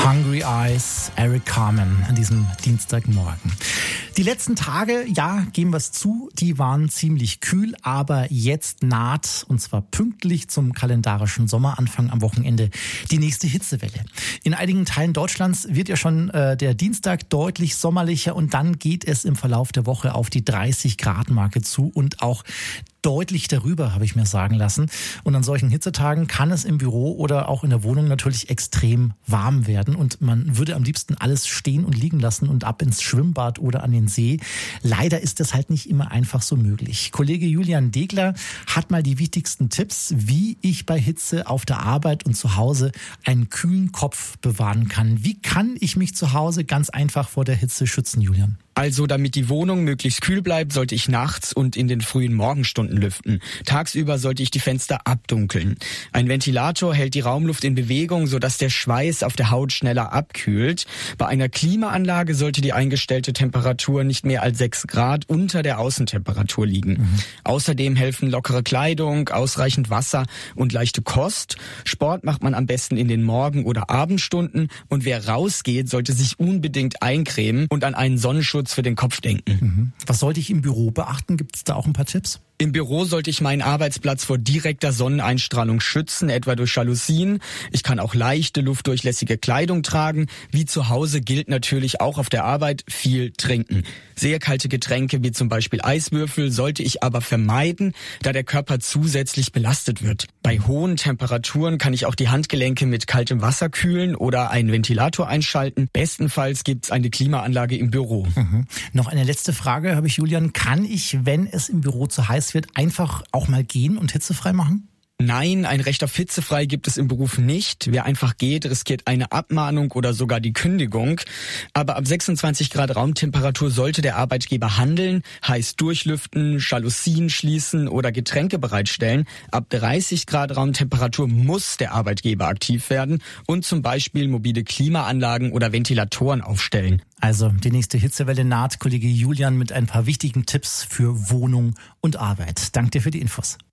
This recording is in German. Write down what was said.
Hungry Eyes, Eric Carmen an diesem Dienstagmorgen. Die letzten Tage, ja, geben wir es zu, die waren ziemlich kühl, aber jetzt naht, und zwar pünktlich zum kalendarischen Sommeranfang am Wochenende, die nächste Hitzewelle. In einigen Teilen Deutschlands wird ja schon der Dienstag deutlich sommerlicher und dann geht es im Verlauf der Woche auf die 30-Grad-Marke zu und auch deutlich darüber, habe ich mir sagen lassen. Und an solchen Hitzetagen kann es im Büro oder auch in der Wohnung natürlich extrem warm werden und man würde am liebsten alles stehen und liegen lassen und ab ins Schwimmbad oder an den See. Leider ist das halt nicht immer einfach so möglich. Kollege Julian Degler hat mal die wichtigsten Tipps, wie ich bei Hitze auf der Arbeit und zu Hause einen kühlen Kopf bewahren kann. Wie kann ich mich zu Hause ganz einfach vor der Hitze schützen, Julian? Also, damit die Wohnung möglichst kühl bleibt, sollte ich nachts und in den frühen Morgenstunden lüften. Tagsüber sollte ich die Fenster abdunkeln. Ein Ventilator hält die Raumluft in Bewegung, sodass der Schweiß auf der Haut schneller abkühlt. Bei einer Klimaanlage sollte die eingestellte Temperatur nicht mehr als 6 Grad unter der Außentemperatur liegen. Außerdem helfen lockere Kleidung, ausreichend Wasser und leichte Kost. Sport macht man am besten in den Morgen- oder Abendstunden und wer rausgeht, sollte sich unbedingt eincremen und an einen Sonnenschutz für den Kopf denken. Was sollte ich im Büro beachten? Gibt es da auch ein paar Tipps? Im Büro sollte ich meinen Arbeitsplatz vor direkter Sonneneinstrahlung schützen, etwa durch Jalousien. Ich kann auch leichte, luftdurchlässige Kleidung tragen. Wie zu Hause gilt natürlich auch auf der Arbeit viel trinken. Sehr kalte Getränke wie zum Beispiel Eiswürfel sollte ich aber vermeiden, da der Körper zusätzlich belastet wird. Bei hohen Temperaturen kann ich auch die Handgelenke mit kaltem Wasser kühlen oder einen Ventilator einschalten. Bestenfalls gibt's eine Klimaanlage im Büro. Noch eine letzte Frage habe ich, Julian. Kann ich, wenn es im Büro zu heiß wird, einfach auch mal gehen und hitzefrei machen? Nein, ein Recht auf hitzefrei gibt es im Beruf nicht. Wer einfach geht, riskiert eine Abmahnung oder sogar die Kündigung. Aber ab 26 Grad Raumtemperatur sollte der Arbeitgeber handeln, heiß durchlüften, Jalousien schließen oder Getränke bereitstellen. Ab 30 Grad Raumtemperatur muss der Arbeitgeber aktiv werden und zum Beispiel mobile Klimaanlagen oder Ventilatoren aufstellen. Also die nächste Hitzewelle naht. Kollege Julian mit ein paar wichtigen Tipps für Wohnung und Arbeit. Danke dir für die Infos.